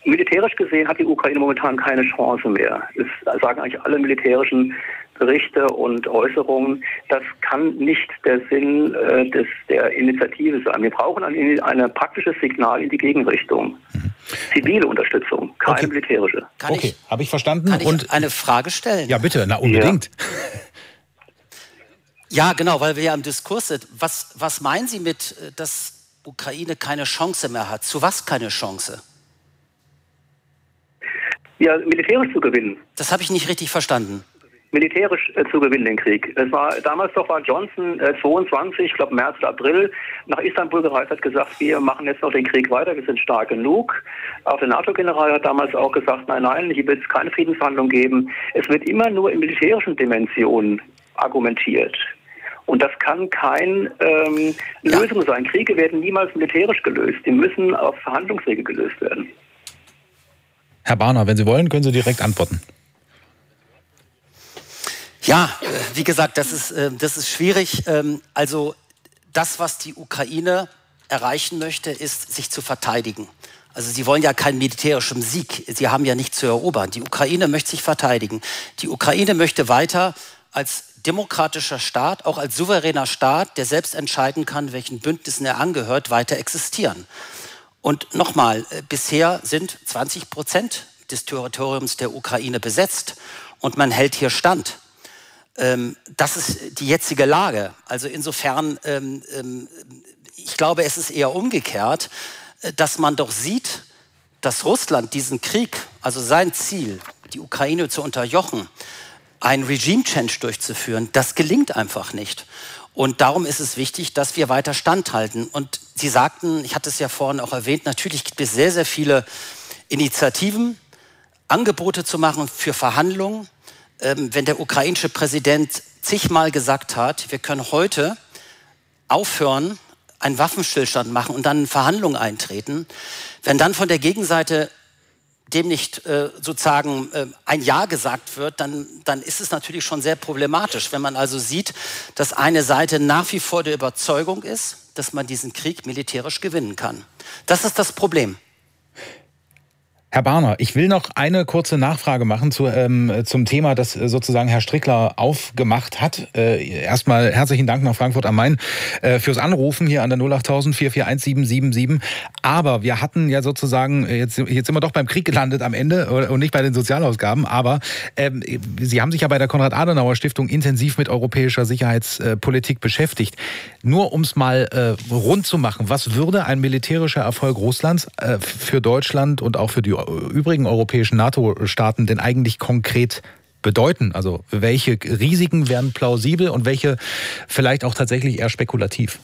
Militärisch gesehen hat die Ukraine momentan keine Chance mehr. Das sagen eigentlich alle militärischen Berichte und Äußerungen. Das kann nicht der Sinn der Initiative sein. Wir brauchen ein praktisches Signal in die Gegenrichtung. Zivile Unterstützung, keine militärische. Habe ich verstanden. Kann ich eine Frage stellen? Ja, bitte, unbedingt. Ja, genau, weil wir ja im Diskurs sind. Was meinen Sie mit, dass Ukraine keine Chance mehr hat? Zu was keine Chance? Ja, militärisch zu gewinnen. Das habe ich nicht richtig verstanden. Militärisch zu gewinnen, den Krieg. Damals war Johnson 22, ich glaube März oder April, nach Istanbul gereist, hat gesagt, wir machen jetzt noch den Krieg weiter, wir sind stark genug. Auch der NATO-General hat damals auch gesagt, nein, hier wird es keine Friedensverhandlungen geben. Es wird immer nur in militärischen Dimensionen argumentiert. Und das kann keine Lösung sein. Kriege werden niemals militärisch gelöst. Die müssen auf Verhandlungswege gelöst werden. Herr Barner, wenn Sie wollen, können Sie direkt antworten. Ja, wie gesagt, das ist schwierig. Also das, was die Ukraine erreichen möchte, ist, sich zu verteidigen. Also sie wollen ja keinen militärischen Sieg. Sie haben ja nichts zu erobern. Die Ukraine möchte sich verteidigen. Die Ukraine möchte weiter als demokratischer Staat, auch als souveräner Staat, der selbst entscheiden kann, welchen Bündnissen er angehört, weiter existieren. Und nochmal, bisher sind 20% des Territoriums der Ukraine besetzt und man hält hier stand. Das ist die jetzige Lage. Also insofern, ich glaube, es ist eher umgekehrt, dass man doch sieht, dass Russland diesen Krieg, also sein Ziel, die Ukraine zu unterjochen, einen Regime-Change durchzuführen, das gelingt einfach nicht. Und darum ist es wichtig, dass wir weiter standhalten. Und Sie sagten, ich hatte es ja vorhin auch erwähnt, natürlich gibt es sehr, sehr viele Initiativen, Angebote zu machen für Verhandlungen. Wenn der ukrainische Präsident zigmal gesagt hat, wir können heute aufhören, einen Waffenstillstand machen und dann in Verhandlungen eintreten, wenn dann von der Gegenseite dem nicht sozusagen ein Ja gesagt wird, dann ist es natürlich schon sehr problematisch. Wenn man also sieht, dass eine Seite nach wie vor der Überzeugung ist, dass man diesen Krieg militärisch gewinnen kann. Das ist das Problem. Herr Barner, ich will noch eine kurze Nachfrage machen zum Thema, das sozusagen Herr Strickler aufgemacht hat. Erstmal herzlichen Dank nach Frankfurt am Main fürs Anrufen hier an der 08000 441 777. Aber wir hatten ja sozusagen, jetzt sind wir doch beim Krieg gelandet am Ende und nicht bei den Sozialausgaben, aber Sie haben sich ja bei der Konrad-Adenauer-Stiftung intensiv mit europäischer Sicherheitspolitik beschäftigt. Nur um es mal rund zu machen, was würde ein militärischer Erfolg Russlands für Deutschland und auch für die übrigen europäischen NATO-Staaten denn eigentlich konkret bedeuten? Also welche Risiken wären plausibel und welche vielleicht auch tatsächlich eher spekulativ?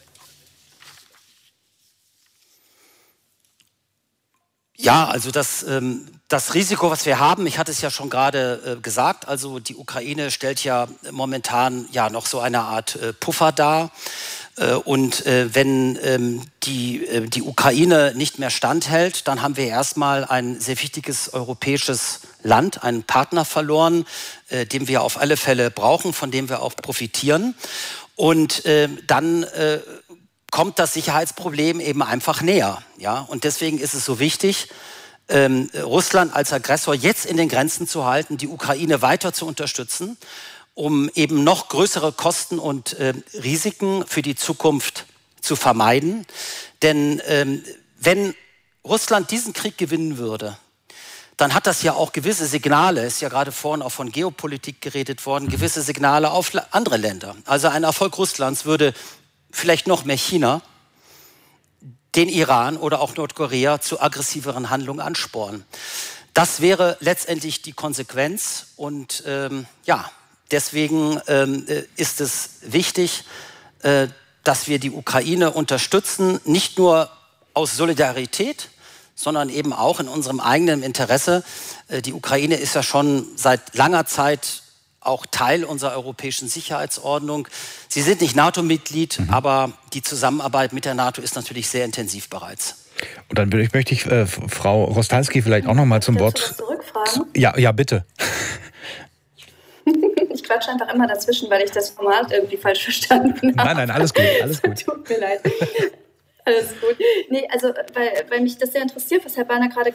Ja, also das Risiko, was wir haben, ich hatte es ja schon gerade gesagt, also die Ukraine stellt ja momentan ja noch so eine Art Puffer dar. Und wenn die Ukraine nicht mehr standhält, dann haben wir erstmal ein sehr wichtiges europäisches Land, einen Partner verloren, den wir auf alle Fälle brauchen, von dem wir auch profitieren. Und dann kommt das Sicherheitsproblem eben einfach näher. Ja? Und deswegen ist es so wichtig, Russland als Aggressor jetzt in den Grenzen zu halten, die Ukraine weiter zu unterstützen, um eben noch größere Kosten und Risiken für die Zukunft zu vermeiden. Denn wenn Russland diesen Krieg gewinnen würde, dann hat das ja auch gewisse Signale, ist ja gerade vorhin auch von Geopolitik geredet worden, gewisse Signale auf andere Länder. Also ein Erfolg Russlands würde vielleicht noch mehr China, den Iran oder auch Nordkorea zu aggressiveren Handlungen anspornen. Das wäre letztendlich die Konsequenz und deswegen ist es wichtig, dass wir die Ukraine unterstützen, nicht nur aus Solidarität, sondern eben auch in unserem eigenen Interesse. Die Ukraine ist ja schon seit langer Zeit auch Teil unserer europäischen Sicherheitsordnung. Sie sind nicht NATO-Mitglied, aber die Zusammenarbeit mit der NATO ist natürlich sehr intensiv bereits. Und dann möchte ich Frau Rostalski vielleicht auch noch mal zum Wort zurückfragen. Ja, bitte. Ich quatsche einfach immer dazwischen, weil ich das Format irgendwie falsch verstanden habe. Nein, alles gut, alles gut. Tut mir leid. Alles gut. Nee, also, weil mich das sehr interessiert, was Herr Barner gerade